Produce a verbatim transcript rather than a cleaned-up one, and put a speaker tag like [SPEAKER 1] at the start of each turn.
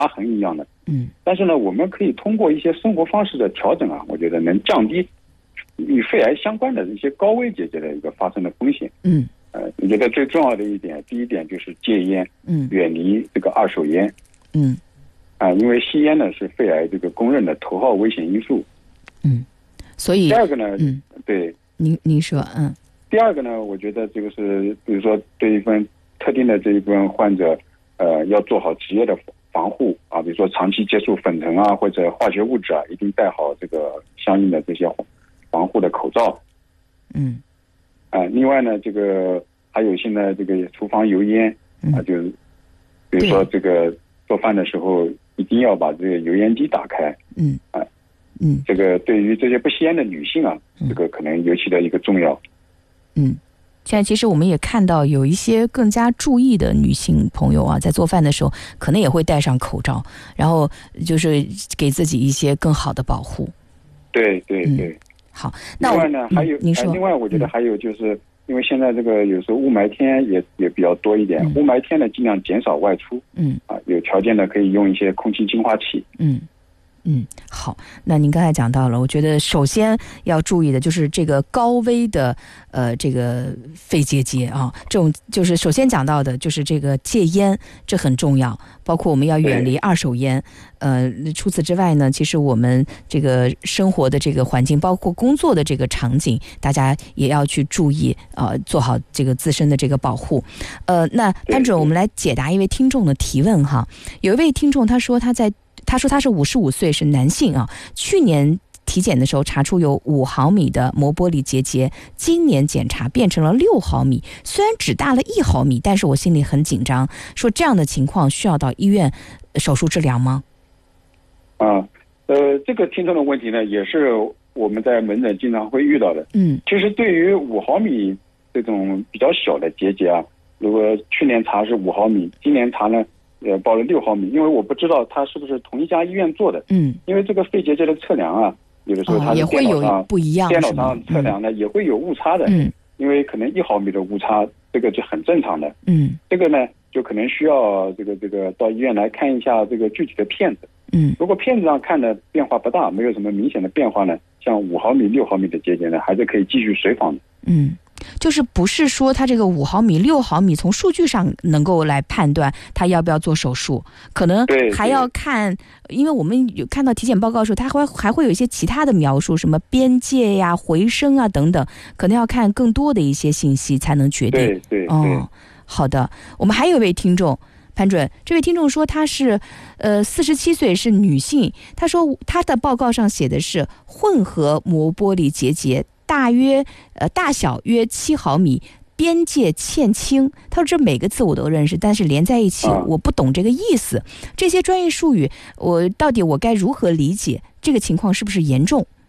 [SPEAKER 1] 疤痕一样的。
[SPEAKER 2] 嗯，
[SPEAKER 1] 但是呢，我们可以通过一些生活方式的调整啊，我觉得能降低与肺癌相关的一些高危结节的一个发生的风险。
[SPEAKER 2] 嗯，
[SPEAKER 1] 呃，我觉得最重要的一点，第一点就是戒烟，
[SPEAKER 2] 嗯，
[SPEAKER 1] 远离这个二手烟。
[SPEAKER 2] 嗯，
[SPEAKER 1] 啊、呃，因为吸烟呢是肺癌这个公认的头号危险因素。
[SPEAKER 2] 嗯，所以
[SPEAKER 1] 第二个呢，
[SPEAKER 2] 嗯，
[SPEAKER 1] 对，
[SPEAKER 2] 您您说，嗯，
[SPEAKER 1] 第二个呢，我觉得这个是，比如说对一份特定的这一部分患者，呃，要做好职业的防护啊，比如说长期接触粉尘啊或者化学物质啊，一定戴好这个相应的这些防护的口罩。
[SPEAKER 2] 嗯，
[SPEAKER 1] 啊、呃，另外呢，这个还有现在这个厨房油烟啊，就是比如说这个做饭的时候一定要把这个油烟机打开。
[SPEAKER 2] 嗯，
[SPEAKER 1] 啊，
[SPEAKER 2] 嗯，
[SPEAKER 1] 这个对于这些不吸烟的女性啊，这个可能尤其的一个重要。
[SPEAKER 2] 嗯。现在其实我们也看到有一些更加注意的女性朋友啊，在做饭的时候可能也会戴上口罩，然后就是给自己一些更好的保护。
[SPEAKER 1] 对对对、嗯、
[SPEAKER 2] 好，那
[SPEAKER 1] 另外呢、嗯、还有
[SPEAKER 2] 您说、
[SPEAKER 1] 呃、另外我觉得还有就是、嗯、因为现在这个有时候雾霾天也也比较多一点、嗯、雾霾天呢尽量减少外出。
[SPEAKER 2] 嗯
[SPEAKER 1] 啊，有条件的可以用一些空气净化器。
[SPEAKER 2] 嗯嗯，好，那您刚才讲到了，我觉得首先要注意的就是这个高危的呃这个肺结节啊，这种就是首先讲到的就是这个戒烟，这很重要，包括我们要远离二手烟。呃，除此之外呢，其实我们这个生活的这个环境，包括工作的这个场景，大家也要去注意呃，做好这个自身的这个保护。呃，那潘主任，我们来解答一位听众的提问哈。有一位听众他说他在。他说他是五十五岁，是男性啊。去年体检的时候查出有五毫米的膜玻璃结节，今年检查变成了六毫米，虽然只大了一毫米，但是我心里很紧张，说这样的情况需要到医院手术治疗吗？
[SPEAKER 1] 啊，呃，这个听众的问题呢，也是我们在门诊经常会遇到的。嗯，其实对于五毫米这种比较小的结节啊，如果去年查是五毫米，今年查呢？呃，报了六毫米，因为我不知道它是不是同一家医院做的。嗯，因为这个肺结节的测量啊，有的时候它是电脑上、
[SPEAKER 2] 哦、不一样，
[SPEAKER 1] 电脑上测量呢、嗯、也会有误差的。嗯，因为可能一毫米的误差，这个就很正常的。嗯，这个呢就可能需要这个这个到医院来看一下这个具体的片子。嗯，如果片子上看的变化不大，没有什么明显的变化呢，像五毫米、六毫米的结节呢，还是可以继续随访的。嗯。
[SPEAKER 2] 就是不是说它这个五毫米、六毫米从数据上能够来判断它要不要做手术，可能还要看，因为我们有看到体检报告的时候，它还还会有一些其他的描述，什么边界呀、回声啊等等，可能要看更多的一些信息才能决定。
[SPEAKER 1] 对对对。
[SPEAKER 2] 哦，好的，我们还有一位听众。潘主任，这位听众说他是呃四十七岁，是女性，他说他的报告上写的是混合膜玻璃结节，大约呃大小约七毫米，边界欠清。他说这每个字我都认识，但是连在一起我不懂这个意思。这些专业术语，我到底我该如何理解？这个情况是不是严重？